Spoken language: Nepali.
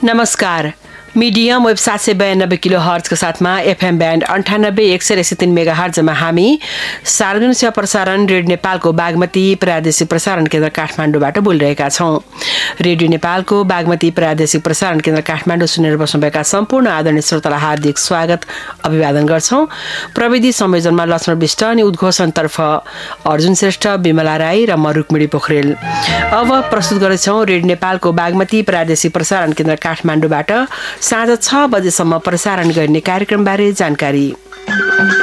नमस्कार। मिडियम वेब 792 किलो हर्जको साथमा एफएम ब्यान्ड 98 मेगाहर्जमा हामी सार्वजनिक सेवा प्रसारण रेडियो नेपालको बागमती प्रादेशिक प्रसारण केन्द्र काठमाडौँबाट बोलिरहेका छौँ। रेडियो नेपालको बागमती प्रादेशिक प्रसारण केन्द्र काठमाडौँ सुनेर बस्नुभएका सम्पूर्ण आदरणीय श्रोतालाई हार्दिक स्वागत अभिवादन गर्छौँ। प्रविधि संयोजनमा लक्ष्मण विष्ट अनि उद्घोषणतर्फ अर्जुन श्रेष्ठ, विमला राई र म रुक्मिणी पोखरेल। अब प्रस्तुत गर्दैछौँ रेडियो नेपालको बागमती प्रादेशिक प्रसारण केन्द्र काठमाडौँबाट साँझ 6 बजेसम्म प्रसारण गर्ने कार्यक्रमबारे जानकारी।